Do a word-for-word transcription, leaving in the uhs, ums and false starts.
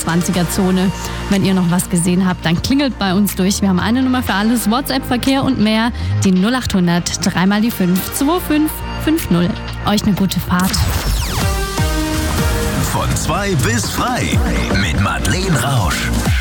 zwanziger Zone. Wenn ihr noch was gesehen habt, dann klingelt bei uns durch. Wir haben eine Nummer für alles, WhatsApp-Verkehr und mehr. Die null acht hundert, dreimal die fünf, zwei fünf fünf null. Euch eine gute Fahrt. Von zwei bis frei mit Madeleine Rausch.